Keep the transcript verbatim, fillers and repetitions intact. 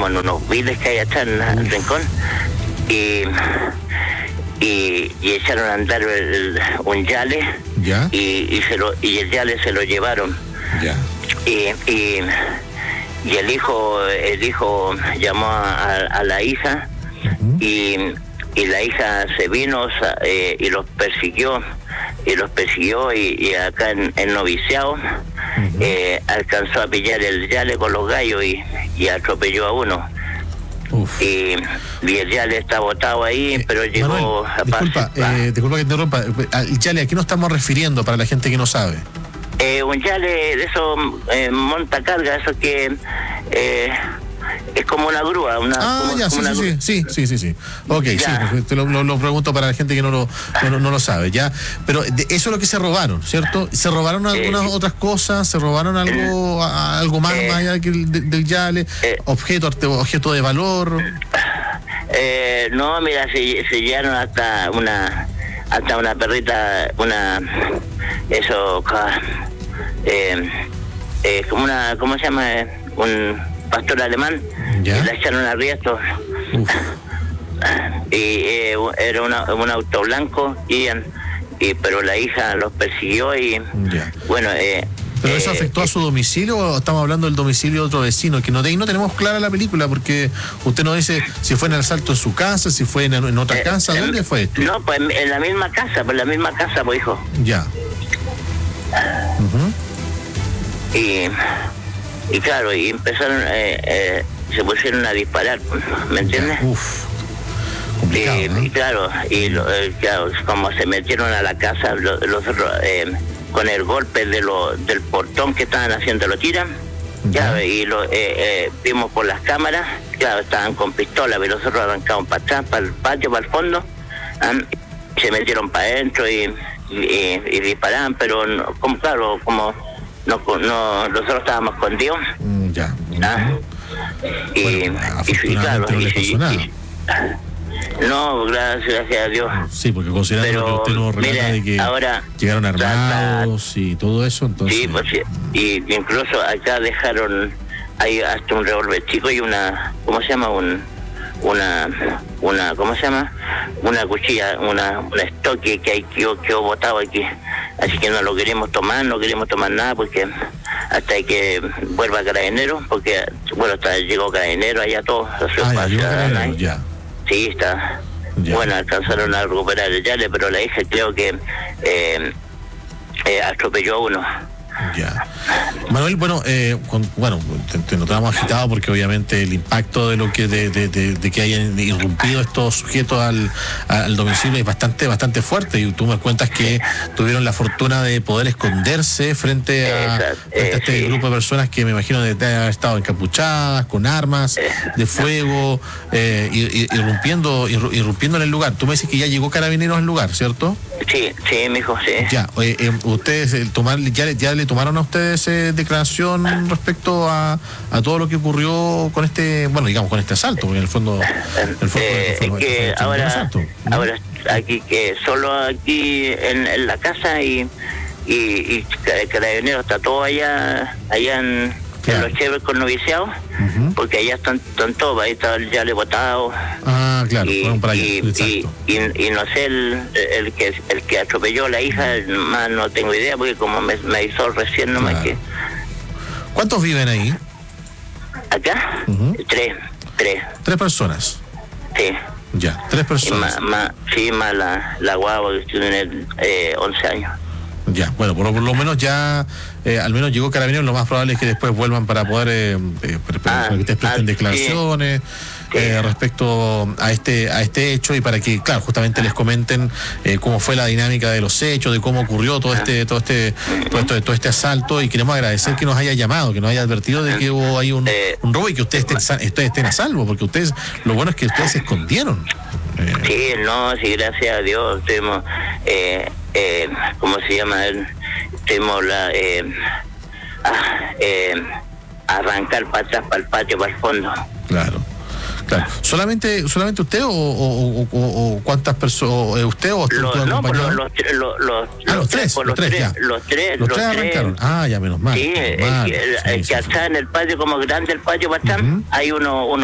como en unos viles que hay atrás en el rincón, y, y, y echaron a andar el, el, un yale, ¿ya? Y, y, se lo, y el yale se lo llevaron. ¿Ya? Y, y, y el hijo el hijo llamó a, a la hija, uh-huh. y, y la hija se vino eh, y los persiguió, y los persiguió, y, y acá en, en noviciado, uh-huh. eh, alcanzó a pillar el yale con los gallos y, y atropelló a uno. Uf. Y, y el yale está botado ahí, eh, pero llegó Manuel, a disculpa, eh, disculpa que interrumpa. El yale, ¿a qué nos estamos refiriendo para la gente que no sabe? Eh, un yale de eso, eh, montacarga, eso que eh, es como una grúa. Una, ah, como, ya, como sí, una sí, sí, sí, sí, sí. Ok, ya. sí, te lo, lo, lo pregunto para la gente que no lo, no, no lo sabe, ¿ya? Pero de, eso es lo que se robaron, ¿cierto? ¿Se robaron algunas eh, otras cosas? ¿Se robaron algo eh, algo más, eh, más allá del, del yale? Eh, ¿Objeto, objeto de valor? Eh, no, mira, se, se llevaron hasta una hasta una perrita, una... eso... Eh, eh, como una, ¿cómo se llama? Un pastor alemán. ¿Ya? Y la echaron a riesgo. Y eh, era una, un auto blanco, y, y pero la hija los persiguió y ya. bueno eh, ¿Pero eso afectó a su domicilio o estamos hablando del domicilio de otro vecino? Que no, de ahí no tenemos clara la película, porque usted nos dice si fue en el asalto en su casa, si fue en, en otra eh, casa, ¿dónde en, fue esto? No, pues en, en la misma casa, pues en la misma casa, pues hijo. Ya. Uh-huh. Y, y claro, y empezaron, eh, eh, se pusieron a disparar, ¿me entiendes? Uf, complicado, y, ¿no? y claro, y lo, eh, claro, como se metieron a la casa, los, los eh, con el golpe de lo, del portón que estaban haciendo, lo tiran, claro, y lo eh, eh, vimos por las cámaras, claro, estaban con pistola, pero nosotros arrancamos para atrás, para el patio, para el fondo, ¿eh? Se metieron para adentro y, y, y disparaban, pero no, como claro, como no, no nosotros estábamos escondidos, mm, ya, ¿ah? y, bueno, y, y claro, no y, le pasó y, nada. Y, no, gracias, gracias a Dios. Sí, porque considerando pero, que usted nos relata mira, de que ahora, llegaron armados y todo eso, entonces... Sí, pues sí, y incluso acá dejaron, hay hasta un revólver chico y una, ¿cómo se llama? Un, una, una, ¿cómo se llama? Una cuchilla, una, un estoque que hay que quedó botado aquí. Así que no lo queremos tomar, no queremos tomar nada, porque hasta que vuelva Carabinero, porque, bueno, hasta llegó Carabinero allá todo. Ah, ya, ya. Sí, está. Ya. Bueno, alcanzaron a recuperar el yale, pero la hija creo que eh, eh, atropelló a uno. Ya. Manuel, bueno, eh, con, bueno, te, te notamos agitado porque obviamente el impacto de lo que de, de, de, de que hayan irrumpido estos sujetos al, al domicilio es bastante, bastante fuerte, y tú me cuentas que tuvieron la fortuna de poder esconderse frente a, frente a este grupo de personas que me imagino de haber estado encapuchadas, con armas de fuego, eh, irrumpiendo, irrumpiendo en el lugar. Tú me dices que ya llegó Carabineros al lugar, ¿cierto? Sí, sí, mijo, sí. Ya, eh, eh, ustedes eh, tomar, ya, ya le tomaron a ustedes eh, declaración respecto a, a todo lo que ocurrió con este, bueno, digamos, con este asalto, porque en el fondo, en el fondo eh, fue, que fue, fue ahora, asalto, ¿no? Ahora aquí que solo aquí en, en la casa y y, y Carabineros está todo allá, allá en, claro. en los Cheves con noviciados, uh-huh. porque allá están, están todos, ahí está el yale botado. Ah, claro, y, fueron para allá, y, y, y, y no sé, el, el que el que atropelló a la hija, más no tengo idea, porque como me, me hizo recién nomás claro. que... ¿Cuántos viven ahí? ¿Acá? Uh-huh. Tres, tres. ¿Tres personas? Sí. Ya, tres personas. Más, más, sí, más la, la guagua que tiene eh, once años. Ya, bueno, por, por lo menos ya, eh, al menos llegó Carabineros, lo más probable es que después vuelvan para poder, eh, eh, para que ustedes presten ah, declaraciones sí. eh, respecto a este a este hecho, y para que, claro, justamente les comenten eh, cómo fue la dinámica de los hechos, de cómo ocurrió todo este todo este todo esto todo este asalto, y queremos agradecer que nos haya llamado, que nos haya advertido de que hubo ahí un, un robo, y que ustedes estén, ustedes estén a salvo, porque ustedes, lo bueno es que ustedes se escondieron. Eh. Sí, no, sí, gracias a Dios, estuvimos, eh, eh, ¿cómo se llama? Estuvimos la, eh, ah, eh, arrancar para atrás, para el patio, para el fondo. Claro. Claro. ¿Solamente solamente usted o, o, o, o cuántas personas? ¿Usted o los, tu no, compañero? Los, los, los, los, ah, los tres, los, los tres, ya. Los tres, los, los tres arrancaron. Ah, ya, menos mal. Sí, menos mal. el, el, sí, el sí, que sí. está en el patio, como grande el patio para atrás, uh-huh. hay uno, uno